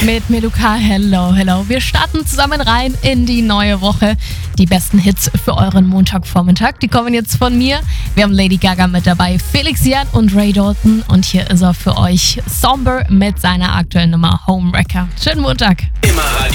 mit Meluka. Hello, hello. Wir starten zusammen rein in die neue Woche. Die besten Hits für euren Montagvormittag, die kommen jetzt von mir. Wir haben Lady Gaga mit dabei, Felix Jan und Ray Dalton. Und hier ist er für euch, Somber mit seiner aktuellen Nummer Homewrecker. Schönen Montag. Immer Radio